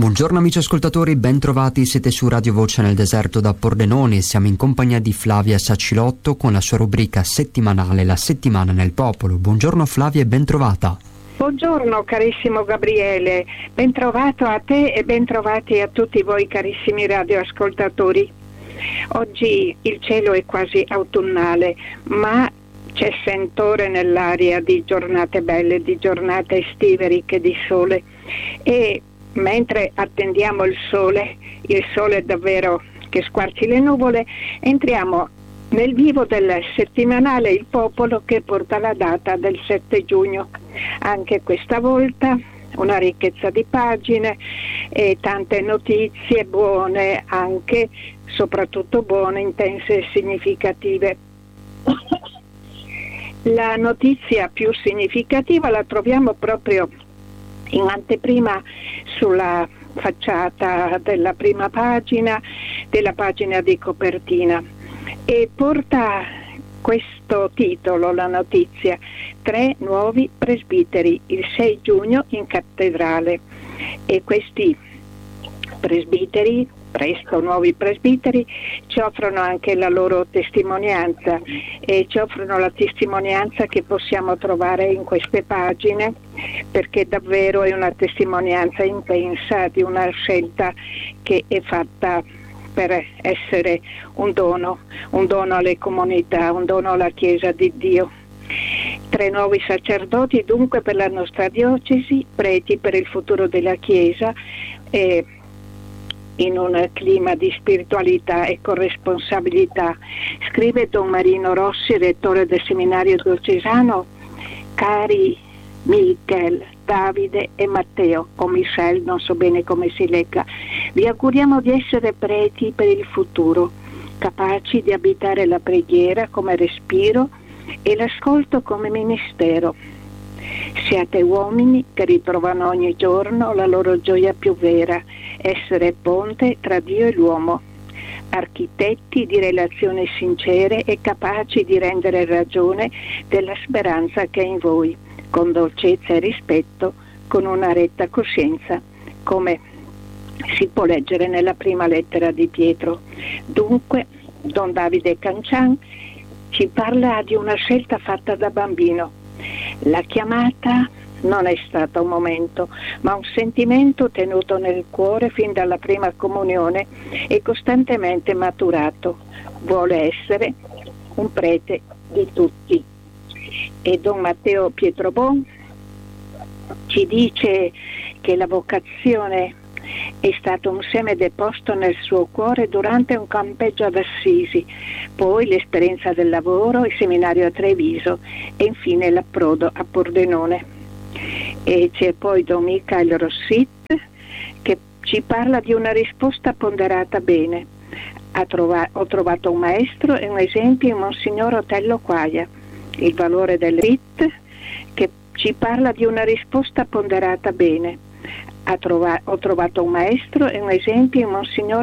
Buongiorno amici ascoltatori, ben trovati, siete su Radio Voce nel deserto da Pordenone. Siamo in compagnia di Flavia Sacilotto con la sua rubrica settimanale La settimana nel popolo. Buongiorno Flavia e ben trovata. Buongiorno carissimo Gabriele, ben trovato a te e ben trovati a tutti voi carissimi radioascoltatori. Oggi il cielo è quasi autunnale, ma c'è sentore nell'aria di giornate belle, di giornate estive ricche di sole, e mentre attendiamo il sole davvero che squarci le nuvole, entriamo nel vivo del settimanale Il Popolo, che porta la data del 7 giugno. Anche questa volta una ricchezza di pagine e tante notizie buone, anche soprattutto buone, intense e significative. La notizia più significativa la troviamo proprio in anteprima sulla facciata della prima pagina, della pagina di copertina, e porta questo titolo, la notizia: 3 nuovi presbiteri il 6 giugno in cattedrale. E questi presbiteri, presto nuovi presbiteri, ci offrono anche la loro testimonianza, e ci offrono la testimonianza che possiamo trovare in queste pagine, perché davvero è una testimonianza intensa di una scelta che è fatta per essere un dono alle comunità, un dono alla Chiesa di Dio. 3 nuovi sacerdoti dunque per la nostra diocesi, preti per il futuro della Chiesa, e in un clima di spiritualità e corresponsabilità. Scrive Don Marino Rossi, rettore del seminario diocesano: cari Michel, Davide e Matteo, o Michel, non so bene come si legga, vi auguriamo di essere preti per il futuro, capaci di abitare la preghiera come respiro e l'ascolto come ministero. Siate uomini che ritrovano ogni giorno la loro gioia più vera, essere ponte tra Dio e l'uomo, architetti di relazioni sincere e capaci di rendere ragione della speranza che è in voi, con dolcezza e rispetto, con una retta coscienza, come si può leggere nella prima lettera di Pietro. Dunque, Don Davide Cancian ci parla di una scelta fatta da bambino. La chiamata non è stata un momento, ma un sentimento tenuto nel cuore fin dalla prima comunione e costantemente maturato. Vuole essere un prete di tutti. E Don Matteo Pietrobon ci dice che la vocazione è stato un seme deposto nel suo cuore durante un campeggio ad Assisi, poi l'esperienza del lavoro, il seminario a Treviso e infine l'approdo a Pordenone. E c'è poi Don Michael Rossit che ci parla di una risposta ponderata bene. Ho trovato un maestro e un esempio in Monsignor Otello Quaia. Il valore del RIT, che ci parla di una risposta ponderata bene. Ho trovato un maestro e un esempio in Monsignor